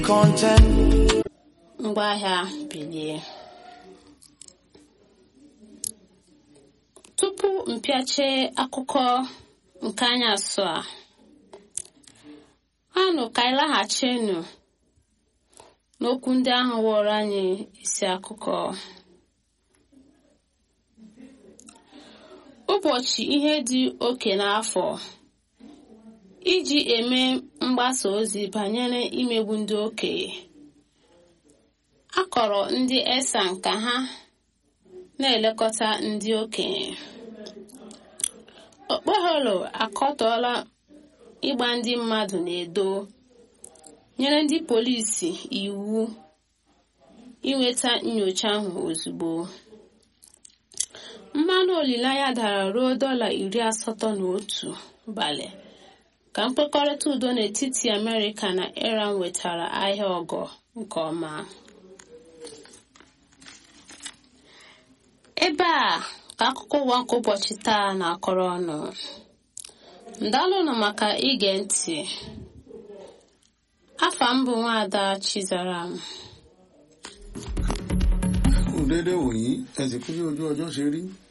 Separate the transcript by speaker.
Speaker 1: content.
Speaker 2: Ngwaahịa bilie. Tupu mpịache akụkọ nke anyasụ a, anụ ka anyị laghachinu n'okwu ndị ahụ wụrụ anyị isi akụkọ. Ụbọchị ihe dị oke n'afọ iji eme mgbasa ozi banyere imegbu ndị okenye. A kọrọ ndị ESSAN ka ha na-elekọta ndị okenye. Okpeholo akọtọọla ịgba ndị mmadụ n'edo, nyere ndị polisi iwu inweta nyocha ahụ ozugbo. Mmanụ olileanya dara ruo $81 balị ka mkpekọrịta udo n'etiti Amerịka na Iran wetara ahịa ọgọ nke ọma. Ebe a ka akụkọ ụwa nke ụbọchị taa na-akọrọ ọnụ. Ndalụnụ maka ige ntị. Afa m bụ Nwaada Chizaram.
Speaker 3: Dédé wòyí ẹ sì kú bí ojú ọjọ́ ṣe rí